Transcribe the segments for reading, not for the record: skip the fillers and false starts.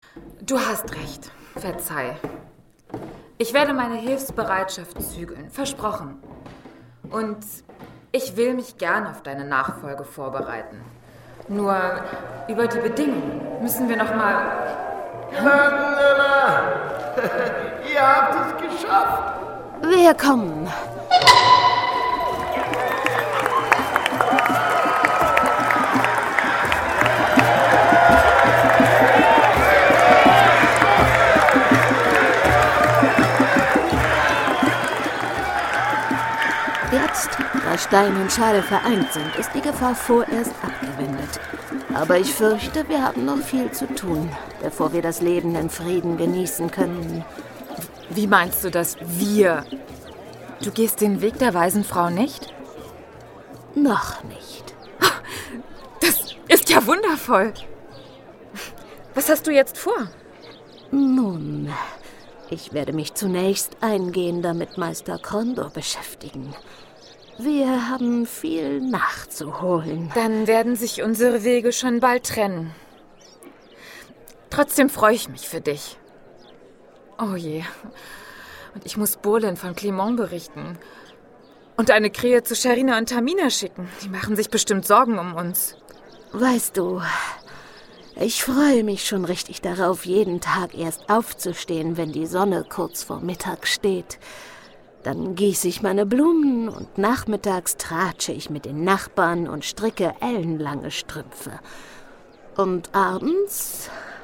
Du hast recht. Verzeih. Ich werde meine Hilfsbereitschaft zügeln. Versprochen. Und ich will mich gern auf deine Nachfolge vorbereiten. Nur über die Bedingungen müssen wir noch mal... Anna! Ihr habt es geschafft! Wir kommen. Jetzt, da Stein und Schale vereint sind, ist die Gefahr vorerst abgewendet. Aber ich fürchte, wir haben noch viel zu tun, bevor wir das Leben in Frieden genießen können. Wie meinst du das, wir? Du gehst den Weg der weisen Frau nicht? Noch nicht. Das ist ja wundervoll. Was hast du jetzt vor? Nun, ich werde mich zunächst eingehender mit Meister Krondor beschäftigen. Wir haben viel nachzuholen. Dann werden sich unsere Wege schon bald trennen. Trotzdem freue ich mich für dich. Oh je. Und ich muss Bolin von Clement berichten. Und eine Krähe zu Sharina und Tamina schicken. Die machen sich bestimmt Sorgen um uns. Weißt du, ich freue mich schon richtig darauf, jeden Tag erst aufzustehen, wenn die Sonne kurz vor Mittag steht. Dann gieße ich meine Blumen und nachmittags tratsche ich mit den Nachbarn und stricke ellenlange Strümpfe. Und abends...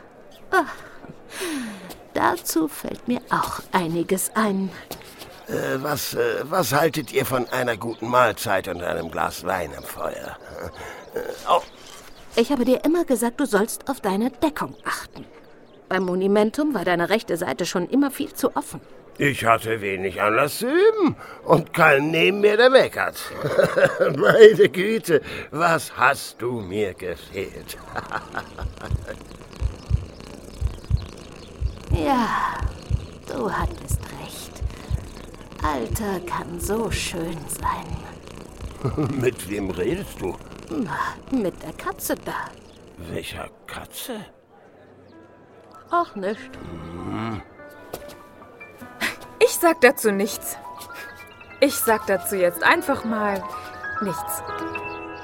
dazu fällt mir auch einiges ein. Was haltet ihr von einer guten Mahlzeit und einem Glas Wein am Feuer? Ich habe dir immer gesagt, du sollst auf deine Deckung achten. Beim Monumentum war deine rechte Seite schon immer viel zu offen. Ich hatte wenig Anlass zu üben und kein neben mir, der meckert. Meine Güte, was hast du mir gefehlt? Ja, du hattest recht. Alter kann so schön sein. Mit wem redest du? Na, mit der Katze da. Welcher Katze? Auch nicht. Ich sag dazu nichts. Ich sag dazu jetzt einfach mal nichts.